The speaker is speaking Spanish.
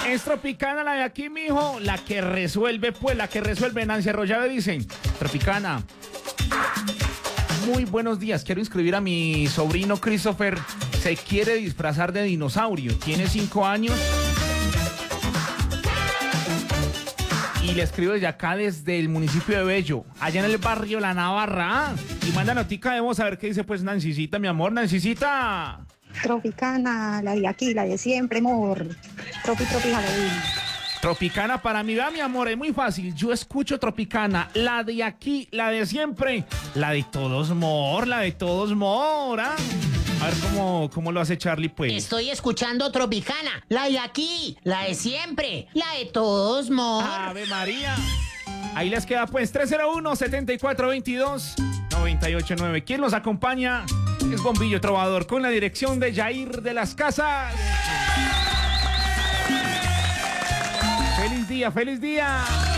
Es Tropicana la de aquí, mijo. La que resuelve, pues, la que resuelve. Nancy Arroyave dice: Tropicana, muy buenos días. Quiero inscribir a mi sobrino Christopher. Se quiere disfrazar de dinosaurio. Tiene 5 años. Y le escribo desde acá, desde el municipio de Bello, allá en el barrio La Navarra. Y manda notica, debemos saber qué dice, pues, Nancicita, mi amor. Nancicita. Tropicana, la de aquí, la de siempre, amor. Tropi, Halloween. Tropicana para mí, vea, mi amor, es muy fácil. Yo escucho Tropicana, la de aquí, la de siempre, la de todos mor, la de todos mor, ¿ah? A ver cómo lo hace Charlie, pues. Estoy escuchando Tropicana, la de aquí, la de siempre, la de todos mor. Ave María. Ahí les queda, pues, 301-7422-989. ¿Quién nos acompaña? Es Bombillo Trovador, con la dirección de Jair de las Casas. ¡Feliz día, feliz día!